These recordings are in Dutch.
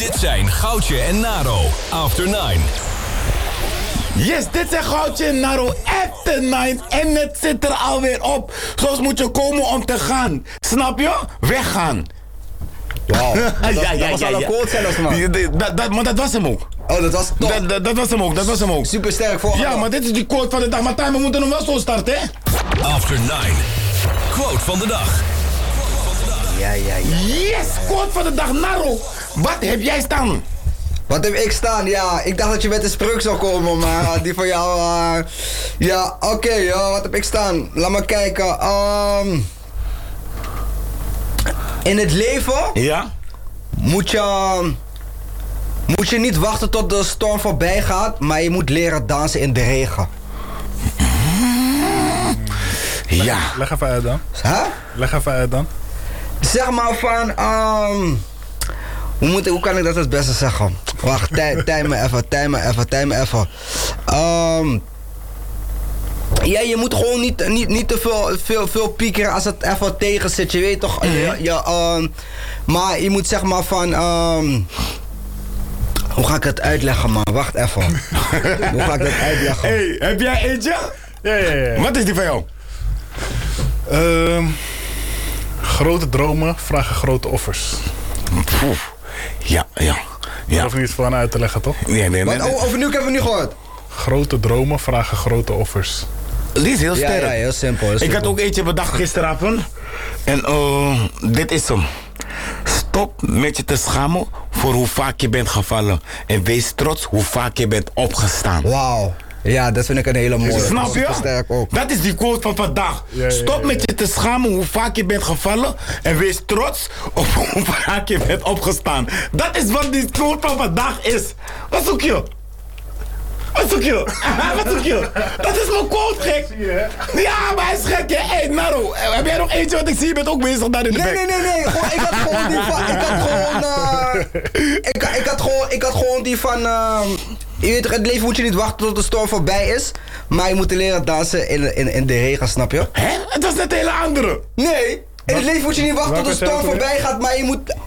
Dit zijn Goudje en Naro, After 9. Yes, dit zijn Goudje en Naro After 9 en het zit er alweer op. Soms moet je komen om te gaan. Snap je? Weggaan. Wauw, dat was al een quote zelfs, man. Maar dat was hem ook. Oh, dat was top. Dat was hem ook. Super sterk voor. Ja, maar dit is die quote van de dag. Maar we moeten hem wel zo starten, hè? After 9. Quote van de dag. Ja. Yes, quote van de dag. Naro, wat heb jij staan? Wat heb ik staan? Ja, ik dacht dat je met een spreuk zou komen, maar die van jou... Ja, oké, wat heb ik staan? Laat me kijken. In het leven... Ja? Moet je niet wachten tot de storm voorbij gaat, maar je moet leren dansen in de regen. Ja. Leg even uit dan. Huh? Leg even uit dan. Zeg maar van... hoe kan ik dat het beste zeggen? Wacht, tijd me even. Ja, je moet gewoon niet te veel piekeren als het even tegen zit. Je weet toch... maar je moet zeg maar van... hoe ga ik het uitleggen, man? Wacht even. Hoe ga ik dat uitleggen? Hey, heb jij eentje? Ja. Wat is die van jou? Grote dromen vragen grote offers. Ja. Daar hoef je niet voor aan uit te leggen, toch? Nee. Over nu hebben we nu gehoord. Grote dromen vragen grote offers. Die is heel sterk. Ja, heel simpel. Ik had ook eentje bedacht gisteravond. En dit is hem. Stop met je te schamen voor hoe vaak je bent gevallen. En wees trots hoe vaak je bent opgestaan. Wauw. Ja, dat vind ik een hele mooie. Snap je? Sterk ook. Dat is die quote van vandaag. Ja. Stop met je te schamen hoe vaak je bent gevallen. En wees trots op hoe vaak je bent opgestaan. Dat is wat die quote van vandaag is. Wat zoek je? Wat zoek je? Dat is mijn quote, gek. Ja, maar hij is gek, hè. Hey, Naro, heb jij nog eentje? Want ik zie je bent ook bezig daar in de bek. Nee. Gewoon, ik had gewoon die van... je weet toch, het leven moet je niet wachten tot de storm voorbij is. Maar je moet leren dansen in de regen, snap je? Hè? Het was net een hele andere. Nee, in het leven moet je niet wachten tot de storm voorbij gaat. Maar je moet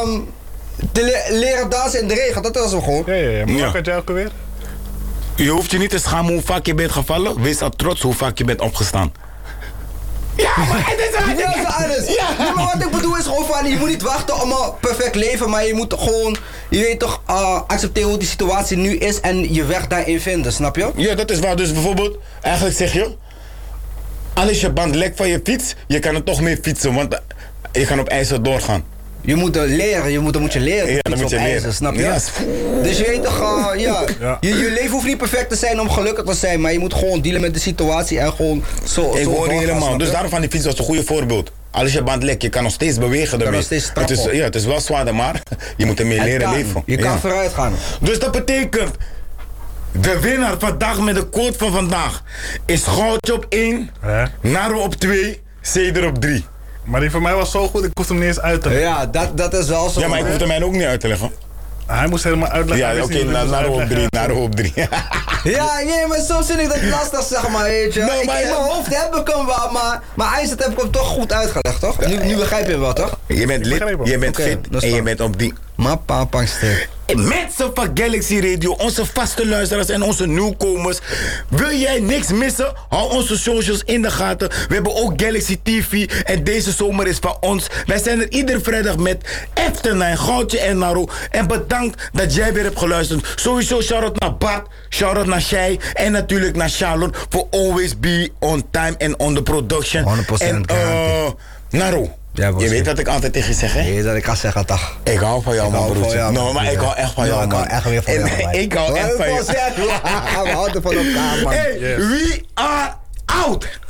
leren dansen in de regen. Dat was hem gewoon. Ja. Maar Ja. wat had jij ook alweer? Je hoeft je niet te schamen hoe vaak je bent gevallen. Wees al trots hoe vaak je bent opgestaan. Ja, maar het is alles. Ja. Nee, maar wat ik bedoel is gewoon van, je moet niet wachten om een perfect leven, maar je moet gewoon, je weet toch, accepteren hoe die situatie nu is en je weg daarin vinden, snap je? Ja, dat is waar. Dus bijvoorbeeld, eigenlijk zeg je, al is je band lek van je fiets, je kan er toch mee fietsen, want je kan op ijzer doorgaan. Je moet leren, dan moet je leren. Ja, dan moet je leren. IJzer, snap je? Ja. Dus je weet toch, Ja. je leven hoeft niet perfect te zijn om gelukkig te zijn, maar je moet gewoon dealen met de situatie en gewoon zo. Ik hoor je doorgaan, helemaal. snap Dus je? daarom van die fiets was een goede voorbeeld. Al is je band lek, je kan nog steeds bewegen ermee. nog steeds het is, trappen. ja, het is wel zwaarder, maar je moet ermee leren leven. Je kan Ja. vooruit gaan. Dus dat betekent, de winnaar vandaag met de quote van vandaag is Goudje op 1, Naro op 2, Ceder op 3. Maar die van mij was zo goed, ik hoefde hem niet eens uit te leggen. Ja, dat is wel zo. Ja, maar ik hoef het mij ook niet uit te leggen. Hij moest helemaal uitleggen. Ja, oké, Naro op 3. Ja, nee, maar soms vind ik dat lastig, zeg maar, weet je. Nee, maar in mijn hoofd heb ik hem wel, maar IJzer heb ik hem toch goed uitgelegd, toch? Nu begrijp je hem wel, toch? Je bent lid, je bent Oké, fit dat is en je dan. bent op die... Mappa, pangster. Mensen van Galaxy Radio, onze vaste luisteraars en onze nieuwkomers. Wil jij niks missen? Hou onze socials in de gaten. We hebben ook Galaxy TV en deze zomer is van ons. Wij zijn er iedere vrijdag met After 9, Goudje en Naro. En bedankt dat jij weer hebt geluisterd. Sowieso shout-out naar Bart, shout-out naar Shai en natuurlijk naar Shalon for always be on time and on the production. 100% En Naro, Ja, je weet wat ik altijd tegen je zeg, hè? Nee, dat ik kan zeggen, toch? Ik hou van jou, man, broertje. No, maar ik hou echt van jou, ik hou man. echt weer van jou, man. Ik hou echt van jou. We houden van elkaar, man. Hey, we are out.